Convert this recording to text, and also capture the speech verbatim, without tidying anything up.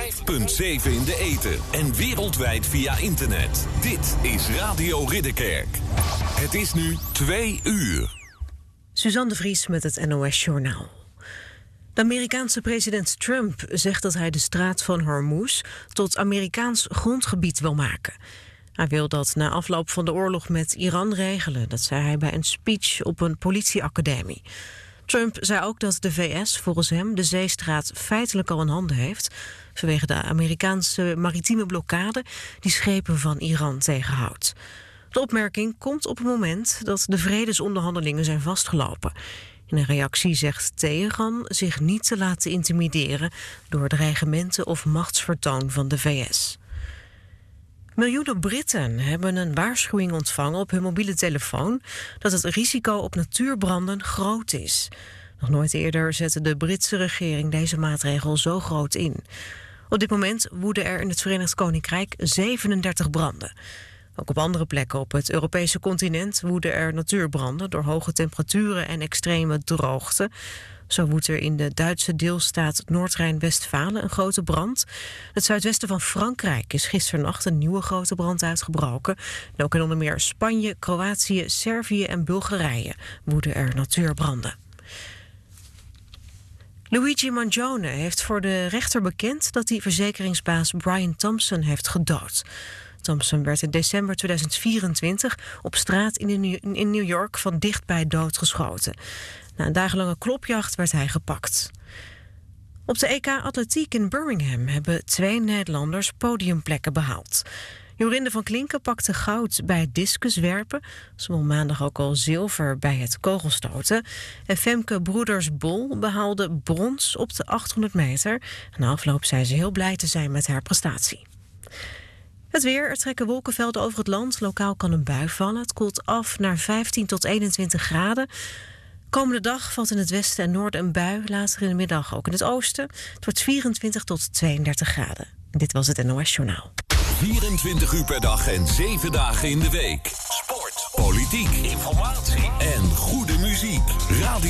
vijf punt zeven in de ether en wereldwijd via internet. Dit is Radio Ridderkerk. Het is nu twee uur. Suzanne de Vries met het N O S-journaal. De Amerikaanse president Trump zegt dat hij de straat van Hormuz tot Amerikaans grondgebied wil maken. Hij wil dat na afloop van de oorlog met Iran regelen. Dat zei hij bij een speech op een politieacademie. Trump zei ook dat de V S volgens hem de zeestraat feitelijk al in handen heeft, vanwege de Amerikaanse maritieme blokkade die schepen van Iran tegenhoudt. De opmerking komt op het moment dat de vredesonderhandelingen zijn vastgelopen. In een reactie zegt Teheran zich niet te laten intimideren door dreigementen of machtsvertoon van de V S. Miljoenen Britten hebben een waarschuwing ontvangen op hun mobiele telefoon dat het risico op natuurbranden groot is. Nog nooit eerder zette de Britse regering deze maatregel zo groot in. Op dit moment woeden er in het Verenigd Koninkrijk zevenendertig branden. Ook op andere plekken op het Europese continent woeden er natuurbranden door hoge temperaturen en extreme droogte. Zo woedt er in de Duitse deelstaat Noord-Rijn-Westfalen een grote brand. Het zuidwesten van Frankrijk is gisternacht een nieuwe grote brand uitgebroken. En ook in onder meer Spanje, Kroatië, Servië en Bulgarije woeden er natuurbranden. Luigi Mangione heeft voor de rechter bekend dat hij verzekeringsbaas Brian Thompson heeft gedood. Thompson werd in december tweeduizend vierentwintig op straat in New York van dichtbij doodgeschoten. Na een dagenlange klopjacht werd hij gepakt. Op de E K Atletiek in Birmingham hebben twee Nederlanders podiumplekken behaald. Jorinde van Klinken pakte goud bij het discuswerpen. Ze won maandag ook al zilver bij het kogelstoten. En Femke Broeders-Bol behaalde brons op de achthonderd meter. Na afloop zei ze heel blij te zijn met haar prestatie. Het weer, er trekken wolkenvelden over het land. Lokaal kan een bui vallen. Het koelt af naar vijftien tot eenentwintig graden. Komende dag valt in het westen en noorden een bui. Later in de middag ook in het oosten. Het wordt vierentwintig tot tweeëndertig graden. Dit was het N O S-journaal. vierentwintig uur per dag en zeven dagen in de week. Sport, politiek, informatie en goede muziek. Radio